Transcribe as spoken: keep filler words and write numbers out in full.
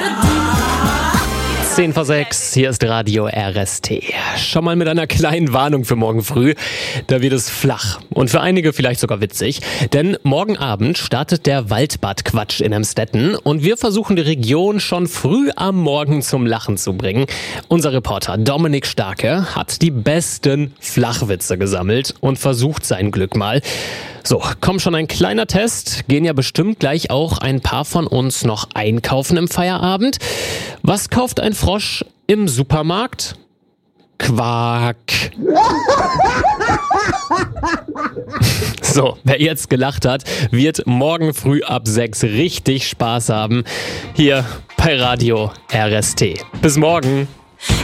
zehn vor sechs, hier ist Radio R S T. Schon mal mit einer kleinen Warnung für morgen früh. Da wird es flach und für einige vielleicht sogar witzig. Denn morgen Abend startet der Waldbad-Quatsch in Emstetten und wir versuchen die Region schon früh am Morgen zum Lachen zu bringen. Unser Reporter Dominik Starke hat die besten Flachwitze gesammelt und versucht sein Glück mal. So, kommt schon ein kleiner Test. Gehen ja bestimmt gleich auch ein paar von uns noch einkaufen im Feierabend. Was kauft ein Frosch im Supermarkt? Quark. So, wer jetzt gelacht hat, wird morgen früh ab sechs richtig Spaß haben. Hier bei Radio R S T. Bis morgen.